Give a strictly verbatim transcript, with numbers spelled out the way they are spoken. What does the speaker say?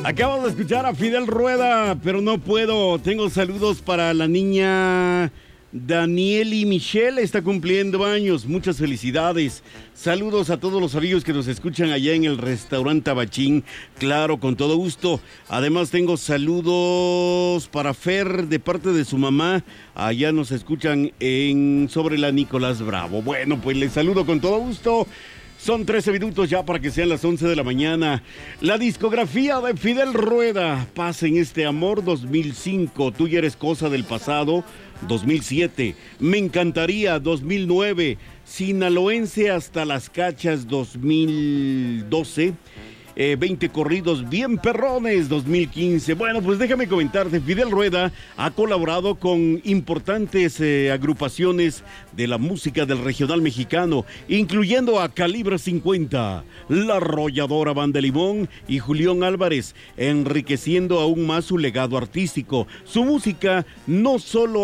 Acabo de escuchar a Fidel Rueda, pero no puedo. Tengo saludos para la niña Danieli Michelle, está cumpliendo años. Muchas felicidades. Saludos a todos los amigos que nos escuchan allá en el restaurante Tabachín. Claro, con todo gusto. Además tengo saludos para Fer de parte de su mamá. Allá nos escuchan en sobre la Nicolás Bravo. Bueno, pues les saludo con todo gusto. Son trece minutos ya para que sean las once de la mañana. La discografía de Fidel Rueda. Paz en este amor dos mil cinco. Tú ya eres cosa del pasado dos mil siete. Me encantaría dos mil nueve. Sinaloense hasta las cachas dos mil doce. Eh, veinte corridos bien perrones dos mil quince. Bueno, pues déjame comentarte, Fidel Rueda ha colaborado con importantes eh, agrupaciones de la música del regional mexicano, incluyendo a Calibre cincuenta, La Arrolladora Banda Limón y Julián Álvarez, enriqueciendo aún más su legado artístico. Su música no solo